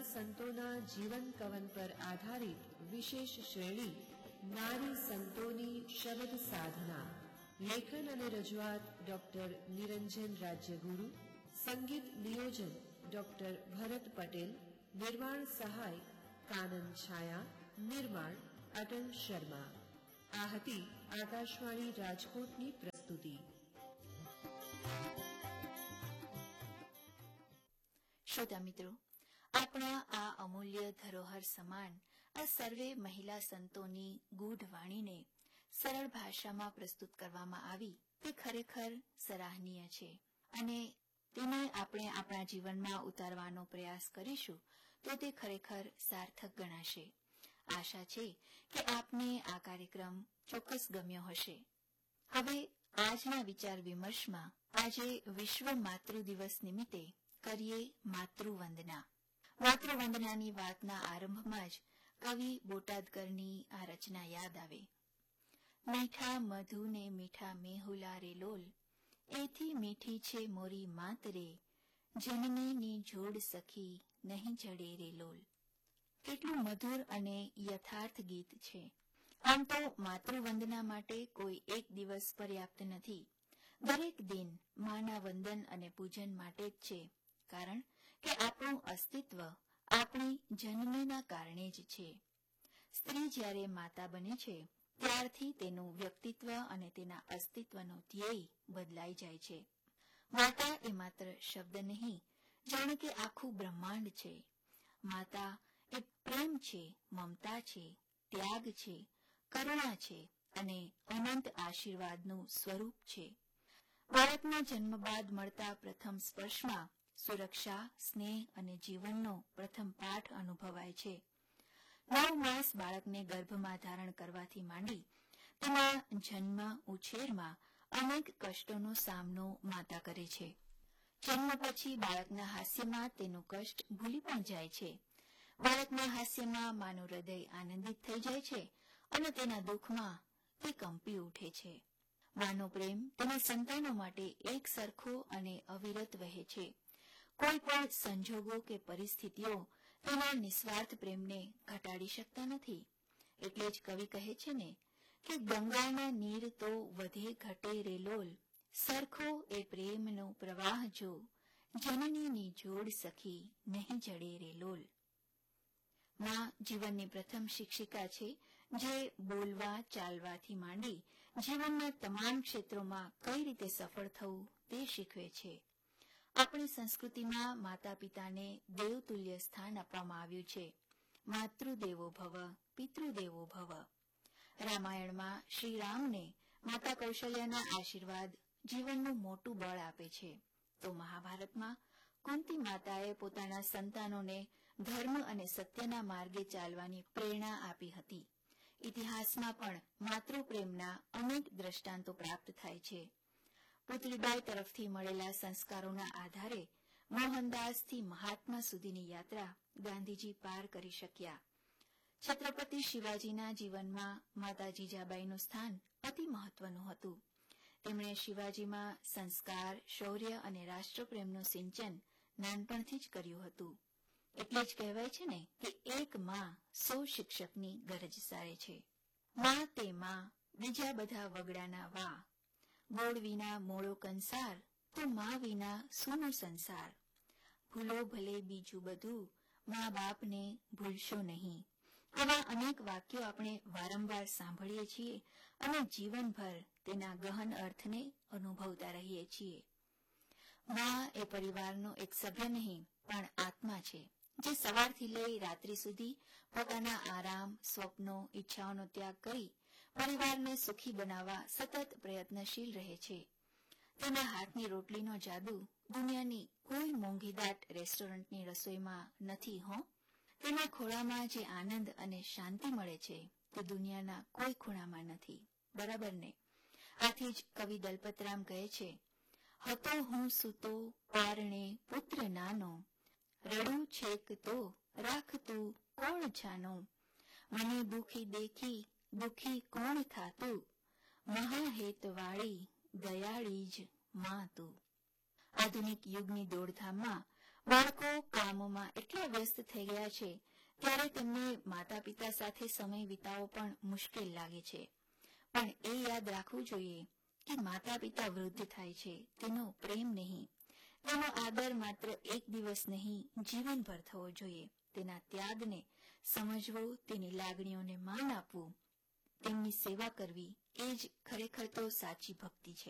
સંતોના જીવન કવન પર આધારિત વિશેષ શ્રેણી નારી સંતોની શબ્દ સાધના. લેખન અને રજૂઆત ડોક્ટર નિરંજન રાજ્યગુરુ. સંગીત નિયોજન ડોક્ટર ભરત પટેલ. નિર્માણ સહાય કાનન છાયા. નિર્માણ અટલ શર્મા. આ હતી આકાશવાણી રાજકોટની પ્રસ્તુતિ. શ્રોતા મિત્રો, આપણા આ અમૂલ્ય ધરોહર સમાન આ સર્વે મહિલા સંતોની ગૂઢ વાણીને સરળ ભાષામાં પ્રસ્તુત કરવામાં આવી તે ખરેખર સરાહનીય છે અને તેને આપણે આપણા જીવનમાં ઉતારવાનો પ્રયાસ કરીશું તો તે ખરેખર સાર્થક ગણાશે. આશા છે કે આપને આ કાર્યક્રમ ચોક્કસ ગમ્યો હશે. હવે આજના વિચાર વિમર્શમાં આજે વિશ્વ માતૃ દિવસ નિમિત્તે કરીએ માતૃવંદના. માતૃવંદનાની વાતના આરંભમાં જ કવિ બોટાદકરની આ રચના યાદ આવે. મીઠા મધુ ને મીઠા મેહુલા રે લોલ, એથી મીઠી છે મોરી માત રે, જનનીની જોડ સખી નહીં જડે રે લોલ. કેટલું મધુર અને યથાર્થ ગીત છે. આમ તો માતૃવંદના માટે કોઈ એક દિવસ પર્યાપ્ત નથી. દરેક દિન માના વંદન અને પૂજન માટે જ છે, કારણ કે આપણું અસ્તિત્વ આપણી જન્મના કારણે જ છે. સ્ત્રી જ્યારે માતા બને છે ત્યારથી તેનું વ્યક્તિત્વ અને તેના અસ્તિત્વનો ધ્યેય બદલાઈ જાય છે. માતા એ માત્ર શબ્દ નહીં, જાણે કે આખું બ્રહ્માંડ છે. માતા એ પ્રેમ છે, મમતા છે, ત્યાગ છે, કરુણા છે અને અનંત આશીર્વાદનું સ્વરૂપ છે. બાળકના જન્મ બાદ મળતા પ્રથમ સ્પર્શમાં સુરક્ષા, સ્નેહ અને જીવનનો પ્રથમ પાઠ અનુભવાય છે. 9 માસ બાળકને ગર્ભમાં ધારણ કરવાથી માંડી તેના જન્મ ઉછેરમાં અનેક કષ્ટોનો સામનો માતા કરે છે. જન્મ પછી બાળકના હાસ્યમાં તેનું કષ્ટ ભૂલી પણ જાય છે. બાળકના હાસ્યમાં માનું હૃદય આનંદિત થઈ જાય છે અને તેના દુઃખમાં તે કંપી ઉઠે છે. માનો પ્રેમ તેના સંતાનો માટે એક સરખો અને અવિરત વહે છે. કોઈ પણ સંજોગો કે પરિસ્થિતિઓ તેના નિસ્વાર્થ પ્રેમને ઘટાડી શકતા નથી. એટલે જ કવિ કહે છે ને કે ગંગાના નીર તો વધે ઘટે રે લોલ, સરખો એ પ્રેમનો પ્રવાહ જો, જનનીની જોડ સખી નહીં જડે રે લોલ. માં જીવનની પ્રથમ શિક્ષિકા છે, જે બોલવા ચાલવાથી માંડી જીવનના તમામ ક્ષેત્રોમાં કઈ રીતે સફળ થવું તે શીખવે છે. આપણી સંસ્કૃતિમાં માતા પિતાને દેવતુલ્ય સ્થાન આપવામાં આવ્યું છે. માતૃદેવો ભવ, પિતૃદેવો ભવ. રામાયણમાં શ્રી રામને માતા કૌશલ્યાના આશીર્વાદ જીવનનું મોટું બળ આપે છે, તો મહાભારતમાં કુંતી માતાએ પોતાના સંતાનોને ધર્મ અને સત્યના માર્ગે ચાલવાની પ્રેરણા આપી હતી. ઇતિહાસમાં પણ માતૃપ્રેમના અનેક દ્રષ્ટાંતો પ્રાપ્ત થાય છે. પુતળીબાઈ તરફથી મળેલા સંસ્કારોના આધારે મોહનદાસથી મહાત્મા સુધીની યાત્રા ગાંધીજી પાર કરી શક્યા. છત્રપતિ શિવાજીના જીવનમાં માતા જીજાબાઈનું સ્થાન અતિ મહત્વનું હતું. તેમણે શિવાજીમાં સંસ્કાર, શૌર્ય અને રાષ્ટ્રપ્રેમનું સિંચન નાનપણથી જ કર્યું હતું. એટલે જ કહેવાય છે ને કે એક માં 100 શિક્ષકની ગરજ સારે છે. માં તે માં, બીજા બધા વગડાના વા. ગોળ વિના મોળો કંસાર, તો માં વિના સૂનો સંસાર. ભૂલો ભલે બીજું બધું, મા બાપને ભૂલશો નહીં. આવા અનેક વાક્યો આપણે વારંવાર સાંભળીએ છીએ અને જીવનભર તેના ગહન અર્થને અનુભવતા રહીએ છીએ. મા એ પરિવારનો એક સભ્ય નહીં પણ આત્મા છે, જે સવારથી લઈ રાત્રિ સુધી પોતાના આરામ, સ્વપ્નો, ઈચ્છાઓનો ત્યાગ કરી પરિવારને સુખી બનાવવા સતત પ્રયત્નશીલ રહે છે. તેના હાથની રોટલીનો જાદુ દુનિયાની કોઈ મોંઘીદાટ રેસ્ટોરન્ટની રસોઈમાં નથી હો. તેના ખોળામાં જે આનંદ અને શાંતિ મળે છે તે દુનિયાના કોઈ ખૂણામાં નથી. બરાબર ને? આથી જ કવિ દલપતરામ કહે છે, હતો હું સૂતો પારણે પુત્ર નાનો, રડું છેક તો રાખતું કોણ છાનો, મને દુખી દેખી દુખી કોણ થાતું, મહાહેત વાળી દયાળી જ માં તું. આધુનિક યુગની દોડધામમાં બાળકો કામમાં એટલા વ્યસ્ત થઈ ગયા છે ત્યારે તેમને માતા પિતા સાથે સમય વિતાવવો પણ મુશ્કેલ લાગે છે. પણ એ યાદ રાખવું જોઈએ કે માતા પિતા વૃદ્ધ થાય છે તેનો પ્રેમ નહીં, તેનો આદર માત્ર એક દિવસ નહીં જીવનભર થવો જોઈએ. તેના ત્યાગને સમજવું, તેની લાગણીઓને માન આપવું, તેમની સેવા કરવી એ જ ખરેખર તો સાચી ભક્તિ છે.